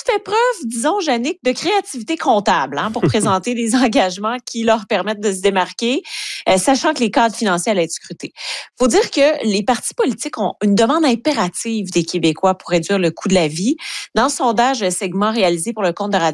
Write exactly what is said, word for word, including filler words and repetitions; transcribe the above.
fait preuve, disons, Jannick, de créativité comptable hein, pour présenter des engagements qui leur permettent de se démarquer, euh, sachant que les cadres financiers allaient être scrutés. Il faut dire que les partis politiques ont une demande impérative des Québécois pour réduire le coût de la vie. Dans le sondage segment réalisé pour le compte de Radio